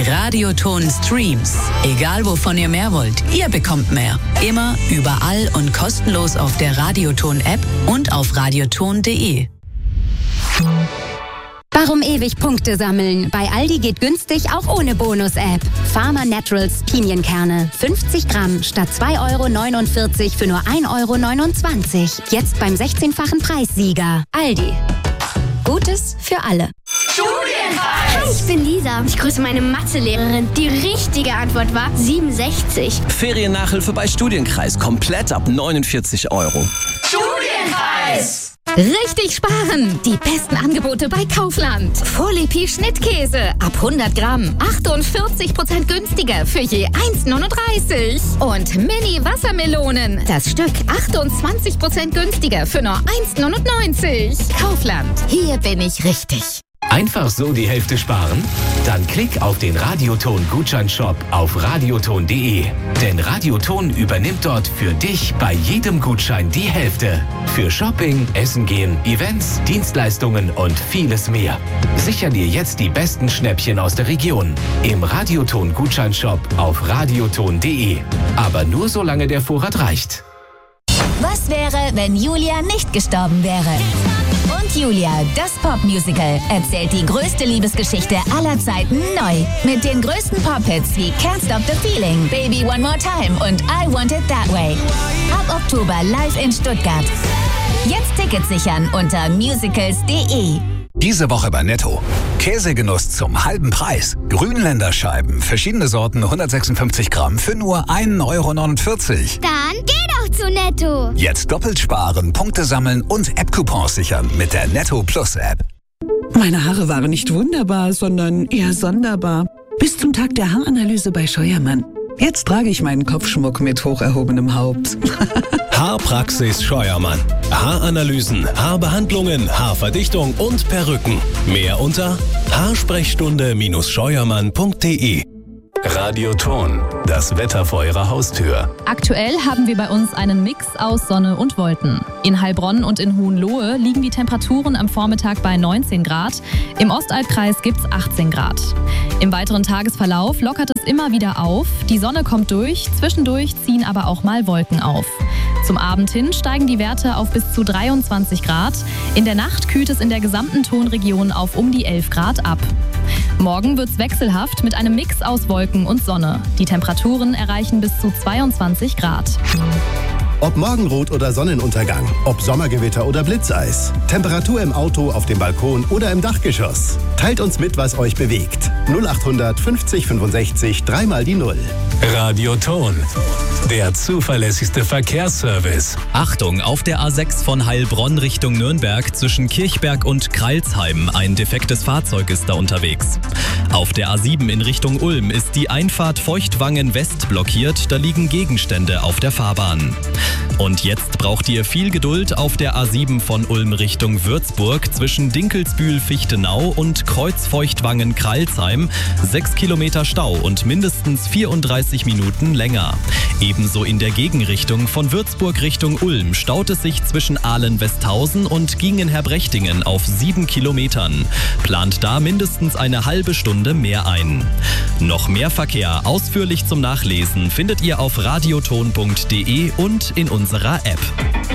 Radioton Streams. Egal wovon ihr mehr wollt, ihr bekommt mehr. Immer, überall und kostenlos auf der Radioton-App und auf radioton.de. Warum ewig Punkte sammeln? Bei Aldi geht günstig auch ohne Bonus-App. Pharma Naturals Pinienkerne. 50 Gramm statt 2,49 € für nur 1,29 €. Jetzt beim 16-fachen Preissieger. Aldi. Gutes für alle. Studienreis! Hi, ich bin Lisa. Ich grüße meine Mathelehrerin. Die richtige Antwort war 67. Feriennachhilfe bei Studienkreis. Komplett ab 49 €. Studienreis! Richtig sparen! Die besten Angebote bei Kaufland. Folepi Schnittkäse ab 100 Gramm. 48% günstiger für je 1,39 €. Und Mini Wassermelonen. Das Stück 28% günstiger für nur 1,99 €. Kaufland. Hier bin ich richtig. Einfach so die Hälfte sparen? Dann klick auf den Radioton-Gutscheinshop auf radioton.de. Denn Radioton übernimmt dort für dich bei jedem Gutschein die Hälfte. Für Shopping, Essen gehen, Events, Dienstleistungen und vieles mehr. Sicher dir jetzt die besten Schnäppchen aus der Region. Im Radioton-Gutscheinshop auf radioton.de. Aber nur solange der Vorrat reicht. Was wäre, wenn Julia nicht gestorben wäre? Und Julia, das Popmusical, erzählt die größte Liebesgeschichte aller Zeiten neu. Mit den größten Pop-Hits wie Can't Stop the Feeling, Baby One More Time und I Want It That Way. Ab Oktober live in Stuttgart. Jetzt Tickets sichern unter musicals.de. Diese Woche bei Netto. Käsegenuss zum halben Preis. Grünländerscheiben, verschiedene Sorten, 156 Gramm für nur 1,49 €. Dann geh doch zu Netto. Jetzt doppelt sparen, Punkte sammeln und App-Coupons sichern mit der Netto Plus App. Meine Haare waren nicht wunderbar, sondern eher sonderbar. Bis zum Tag der Haaranalyse bei Scheuermann. Jetzt trage ich meinen Kopfschmuck mit hoch erhobenem Haupt. Haarpraxis Scheuermann. Haaranalysen, Haarbehandlungen, Haarverdichtung und Perücken. Mehr unter haarsprechstunde-scheuermann.de. Radioton, das Wetter vor Ihrer Haustür. Aktuell haben wir bei uns einen Mix aus Sonne und Wolken. In Heilbronn und in Hohenlohe liegen die Temperaturen am Vormittag bei 19 Grad. Im Ostalbkreis gibt's 18 Grad. Im weiteren Tagesverlauf lockert es immer wieder auf. Die Sonne kommt durch, zwischendurch ziehen aber auch mal Wolken auf. Zum Abend hin steigen die Werte auf bis zu 23 Grad. In der Nacht kühlt es in der gesamten Tonregion auf um die 11 Grad ab. Morgen wird's wechselhaft mit einem Mix aus Wolken und Sonne. Die Temperaturen erreichen bis zu 22 Grad. Ob Morgenrot oder Sonnenuntergang, ob Sommergewitter oder Blitzeis, Temperatur im Auto, auf dem Balkon oder im Dachgeschoss. Teilt uns mit, was euch bewegt. 0800 50 65 3 mal die 0. Radioton, der zuverlässigste Verkehrsservice. Achtung, auf der A6 von Heilbronn Richtung Nürnberg zwischen Kirchberg und Kreilsheim. Ein defektes Fahrzeug ist da unterwegs. Auf der A7 in Richtung Ulm ist die Einfahrt Feuchtwangen West blockiert. Da liegen Gegenstände auf der Fahrbahn. Und jetzt braucht ihr viel Geduld auf der A7 von Ulm Richtung Würzburg zwischen Dinkelsbühl-Fichtenau und Kreuzfeuchtwangen-Kralsheim. 6 Kilometer Stau und mindestens 34 Minuten länger. Ebenso in der Gegenrichtung von Würzburg Richtung Ulm staut es sich zwischen Ahlen-Westhausen und Gingen-Herbrechtingen auf 7 Kilometern. Plant da mindestens eine halbe Stunde mehr ein. Noch mehr Verkehr ausführlich zum Nachlesen findet ihr auf radioton.de und in unserer App.